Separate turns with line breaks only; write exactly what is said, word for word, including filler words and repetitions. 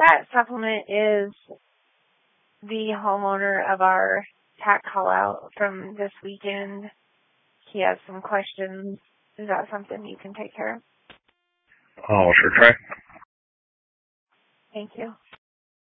that supplement is the homeowner of our tax call out from this weekend. He has some questions. Is that something you can take care of?
I'll sure try.
Thank you.